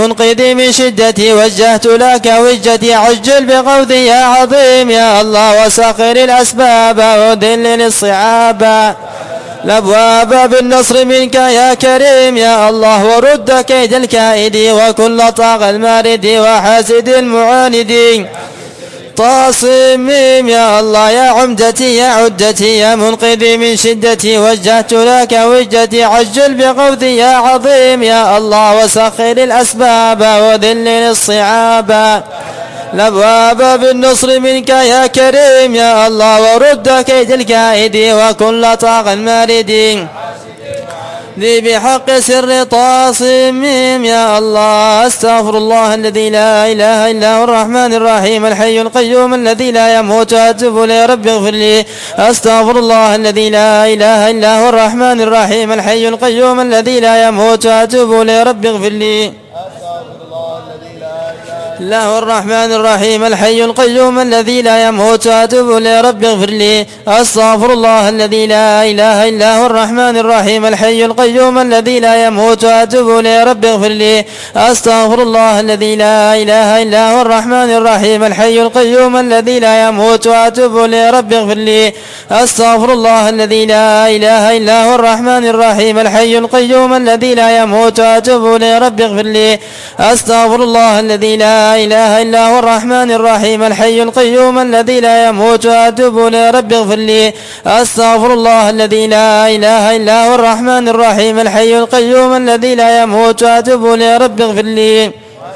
منقذي من شدتي وجهت لك وجتي عجل بغوثي يا عظيم يا الله وسخر الأسباب وذلل الصعاب الأبواب بالنصر منك يا كريم يا الله ورد كيد الكائد وكل طاغ المارد وحاسد المعاند طاصميم يا الله يا عمدتي يا عدتي يا منقذي من شدتي وجهت لك وجتي عجل بغوثي يا عظيم يا الله وسخر الأسباب وذلل الصعاب الأبواب بالنصر منك يا كريم يا الله ورد كيد الكائد وكل طاغ مارد ذي بحق سر طاصميم يا الله استغفر الله الذي لا إله إلا هو الرحمن الرحيم الحي القيوم الذي لا يموت أتوب إليه رب اغفر لي استغفر الله الذي لا إله إلا هو الرحمن الرحيم الحي القيوم الذي لا يموت أتوب إليه رب اغفر لي الله الرحمن الرحيم الحي القيوم الذي لا يموت أتوب إليه رب اغفر لي أستغفر الله الذي لا إله إلا هو الرحمن الرحيم الحي القيوم الذي لا يموت أتوب إليه رب اغفر لي أستغفر الله الذي لا إله إلا هو الرحمن الرحيم الحي القيوم الذي لا يموت أتوب إليه رب اغفر لي أستغفر الله الذي لا إله إلا هو الرحمن الرحيم الحي القيوم الذي لا يموت أتوب إليه رب اغفر لي أستغفر الله الذي لا إله إلا هو الرحمن الرحيم الحي القيوم الذي لا يموت أتوب إليه رب اغفر لي أستغفر الله الذي لا إله إلا هو الرحمن الرحيم الحي القيوم الذي لا يموت أتوب إليه رب اغفر لي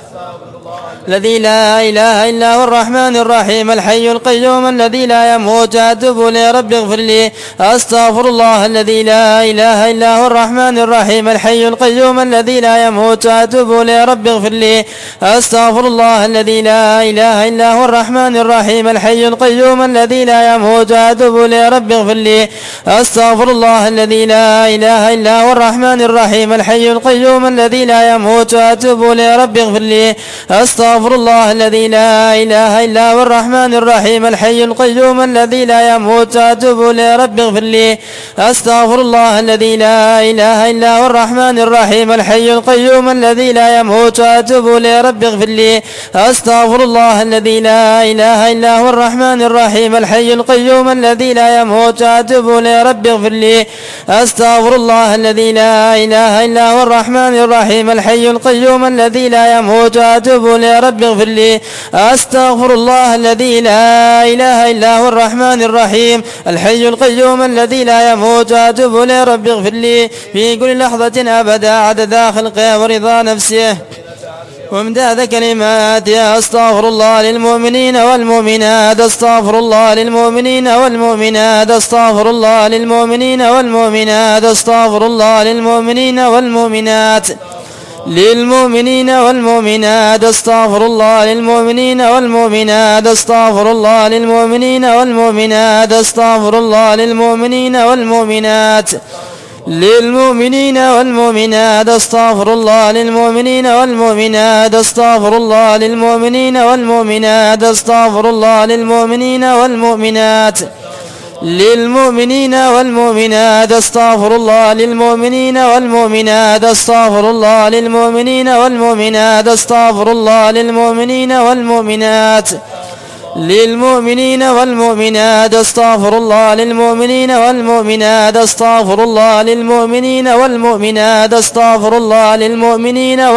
الذي لا إله إلا هو الرحمن الرحيم الحي القيوم الذي لا يموت أتوب إليه رب اغفر لي أستغفر الله الذي لا إله إلا هو الرحمن الرحيم الحي القيوم الذي لا يموت أتوب إليه رب اغفر لي أستغفر الله الذي لا إله إلا هو الرحمن الرحيم الحي القيوم الذي لا يموت أتوب إليه رب اغفر لي أستغفر الله الذي لا إله إلا هو الرحمن الرحيم الحي القيوم الذي لا يموت أتوب إليه رب اغفر لي أستغفر الله الذي لا إله إلا هو الرحمن الرحيم الحي القيوم الذي لا يموت أتوب إليه رب اغفر لي أستغفر الله الذي لا إله إلا هو الرحمن الرحيم الحي القيوم الذي لا يموت أتوب إليه رب اغفر لي أستغفر الله الذي لا إله إلا هو الرحمن الرحيم الحي القيوم الذي لا يموت أتوب إليه رب اغفر لي أستغفر الله الذي لا إله إلا هو الرحمن الرحيم الحي القيوم الذي لا يموت أتوب إليه رب اغفر لي أستغفر الله الذي لا إله إلا هو الرحمن الرحيم الحي القيوم الذي لا يموت أتوب إليه رب اغفر لي في كل لحظة أبدا عدد خلقه ورضا نفسه وامداد كلماته أستغفر الله للمؤمنين والمؤمنات أستغفر الله للمؤمنين والمؤمنات أستغفر الله للمؤمنين والمؤمنات أستغفر الله للمؤمنين والمؤمنات للمؤمنين والمؤمنات أستغفر الله للمؤمنين والمؤمنات أستغفر الله للمؤمنين والمؤمنات أستغفر الله للمؤمنين والمؤمنات للمؤمنين والمؤمنات أستغفر الله للمؤمنين والمؤمنات أستغفر الله للمؤمنين والمؤمنات أستغفر الله للمؤمنين والمؤمنات للمؤمنين والمؤمنات أستغفر الله للمؤمنين والمؤمنات أستغفر الله للمؤمنين والمؤمنات أستغفر الله للمؤمنين والمؤمنات للمؤمنين والمؤمنات أستغفر الله للمؤمنين والمؤمنات أستغفر الله للمؤمنين والمؤمنات أستغفر الله للمؤمنين